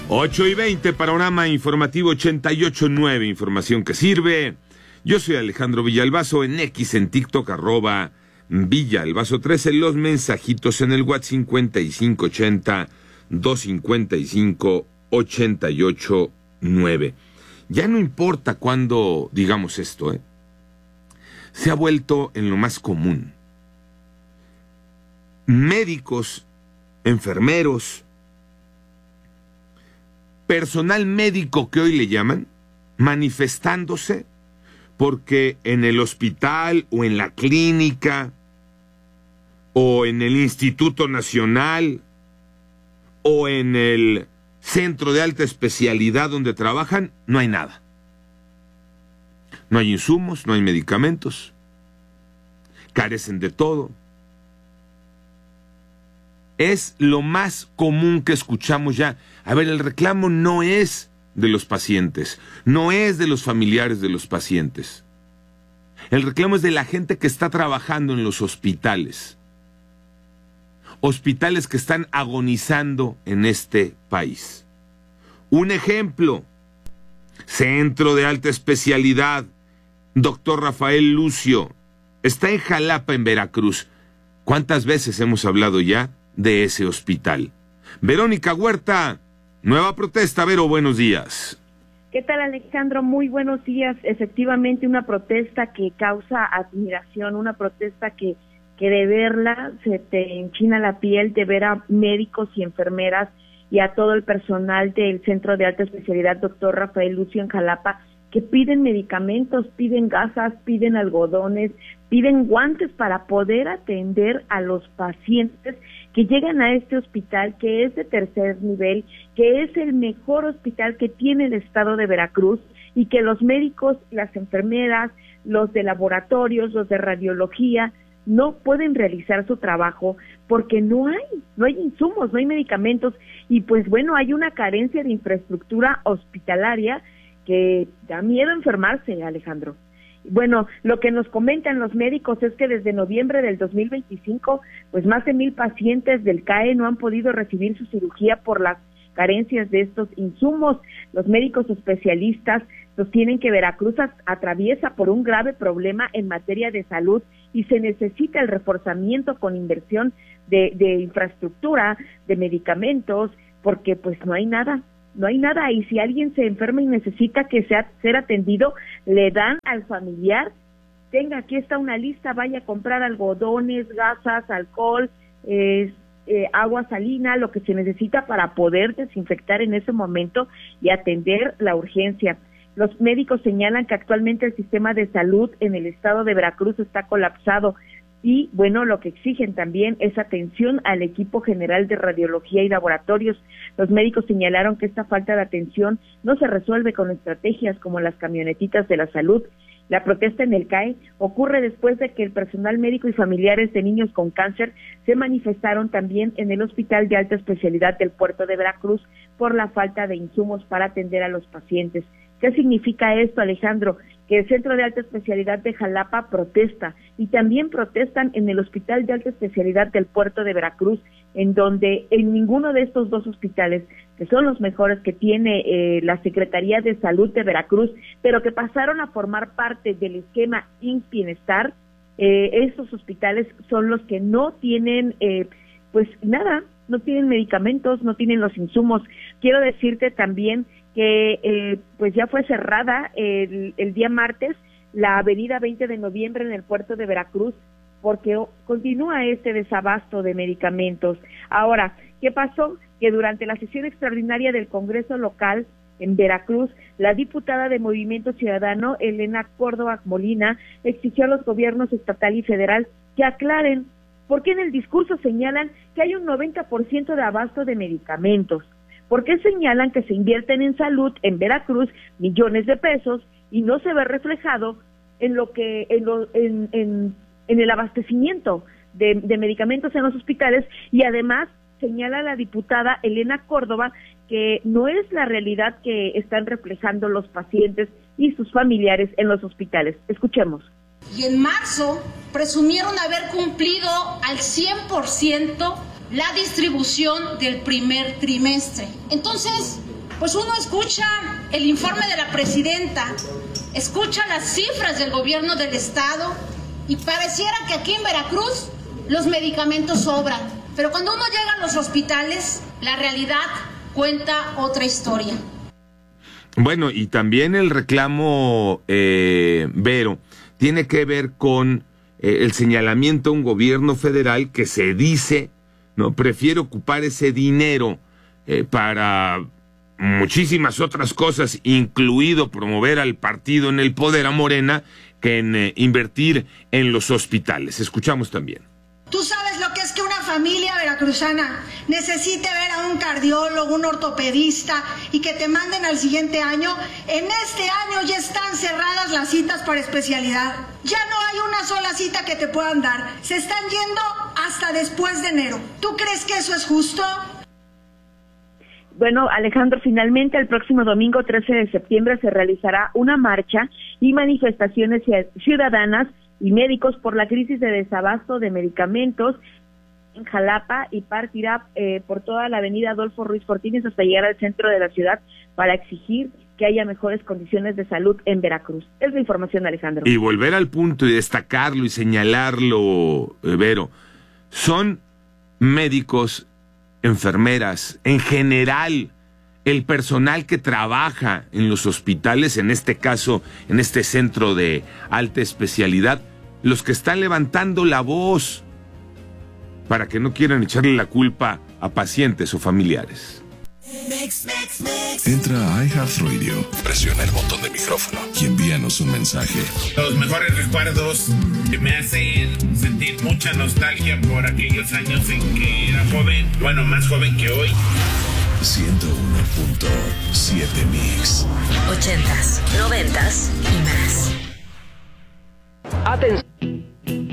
8:20, panorama informativo 88.9, información que sirve. Yo soy Alejandro Villalbazo, en X, en TikTok, @Villalbazo13, los mensajitos en el WhatsApp 5580-255-889. Ya no importa cuándo digamos esto, se ha vuelto en lo más común. Médicos, enfermeros, personal médico que hoy le llaman, manifestándose porque en el hospital o en la clínica o en el Instituto Nacional o en el centro de alta especialidad donde trabajan, no hay nada. No hay insumos, no hay medicamentos, carecen de todo. Es lo más común que escuchamos ya. A ver, el reclamo no es de los pacientes, no es de los familiares de los pacientes. El reclamo es de la gente que está trabajando en los hospitales. Hospitales que están agonizando en este país. Un ejemplo, Centro de Alta Especialidad, Dr. Rafael Lucio, está en Jalapa, en Veracruz. ¿Cuántas veces hemos hablado ya de ese hospital? Verónica Huerta, nueva protesta. Vero, buenos días. ¿Qué tal, Alejandro? Muy buenos días. Efectivamente, una protesta que causa admiración, una protesta que de verla se te enchina la piel, de ver a médicos y enfermeras y a todo el personal del Centro de Alta Especialidad Dr. Rafael Lucio en Jalapa, que piden medicamentos, piden gasas, piden algodones, piden guantes para poder atender a los pacientes que llegan a este hospital, que es de tercer nivel, que es el mejor hospital que tiene el estado de Veracruz, y que los médicos, las enfermeras, los de laboratorios, los de radiología, no pueden realizar su trabajo porque no hay insumos, no hay medicamentos, y pues bueno, hay una carencia de infraestructura hospitalaria que da miedo enfermarse, Alejandro. Bueno, lo que nos comentan los médicos es que desde noviembre del 2025, pues más de 1,000 pacientes del CAE no han podido recibir su cirugía por las carencias de estos insumos. Los médicos especialistas sostienen que Veracruz atraviesa por un grave problema en materia de salud y se necesita el reforzamiento con inversión de infraestructura, de medicamentos, porque pues no hay nada, y si alguien se enferma y necesita ser atendido, le dan al familiar, tenga, aquí está una lista, vaya a comprar algodones, gasas, alcohol, agua salina, lo que se necesita para poder desinfectar en ese momento y atender la urgencia. Los médicos señalan que actualmente el sistema de salud en el estado de Veracruz está colapsado y, bueno, lo que exigen también es atención al equipo general de radiología y laboratorios. Los médicos señalaron que esta falta de atención no se resuelve con estrategias como las camionetitas de la salud. La protesta en el CAE ocurre después de que el personal médico y familiares de niños con cáncer se manifestaron también en el Hospital de Alta Especialidad del Puerto de Veracruz por la falta de insumos para atender a los pacientes. ¿Qué significa esto, Alejandro? Que el Centro de Alta Especialidad de Jalapa protesta, y también protestan en el Hospital de Alta Especialidad del Puerto de Veracruz, en donde en ninguno de estos dos hospitales, que son los mejores que tiene la Secretaría de Salud de Veracruz, pero que pasaron a formar parte del esquema IMSS Bienestar, estos hospitales son los que no tienen pues nada, no tienen medicamentos, no tienen los insumos. Quiero decirte también que pues ya fue cerrada el día martes la avenida 20 de noviembre en el puerto de Veracruz, porque continúa este desabasto de medicamentos. Ahora, ¿qué pasó? Que durante la sesión extraordinaria del Congreso local en Veracruz, la diputada de Movimiento Ciudadano, Elena Córdoba Molina, exigió a los gobiernos estatal y federal que aclaren por qué en el discurso señalan que hay un 90% de abasto de medicamentos. ¿Por qué señalan que se invierten en salud en Veracruz millones de pesos y no se ve reflejado en el abastecimiento de medicamentos en los hospitales? Y además señala la diputada Elena Córdoba que no es la realidad que están reflejando los pacientes y sus familiares en los hospitales. Escuchemos. Y en marzo presumieron haber cumplido al 100% la distribución del primer trimestre. Entonces, Pues uno escucha el informe de la presidenta, escucha las cifras del gobierno del estado y pareciera que aquí en Veracruz los medicamentos sobran. Pero cuando uno llega a los hospitales, la realidad cuenta otra historia. Bueno, y también el reclamo, Vero, tiene que ver con el señalamiento a un gobierno federal que se dice, no prefiere ocupar ese dinero para muchísimas otras cosas, incluido promover al partido en el poder, a Morena, que en invertir en los hospitales. Escuchamos también. Tú sabes lo que es que una familia veracruzana necesite ver a un cardiólogo, un ortopedista y que te manden al siguiente año. En este año ya están cerradas las citas para especialidad. Ya no hay una sola cita que te puedan dar. Se están yendo hasta después de enero. ¿Tú crees que eso es justo? Bueno, Alejandro, finalmente el próximo domingo 13 de septiembre se realizará una marcha y manifestaciones ciudadanas y médicos por la crisis de desabasto de medicamentos en Jalapa y partirá por toda la avenida Adolfo Ruiz Cortines hasta llegar al centro de la ciudad para exigir que haya mejores condiciones de salud en Veracruz. Es la información, Alejandro. Y volver al punto y destacarlo y señalarlo, Vero, son médicos, enfermeras, en general, el personal que trabaja en los hospitales, en este caso, en este centro de alta especialidad, los que están levantando la voz para que no quieran echarle la culpa a pacientes o familiares. Entra a iHeartRadio, presiona el botón de micrófono y envíanos un mensaje. Los mejores recuerdos que me hacen sentir mucha nostalgia por aquellos años en que era joven, bueno, más joven que hoy. 101.7 Mix. 80s, 90s y más. Atención.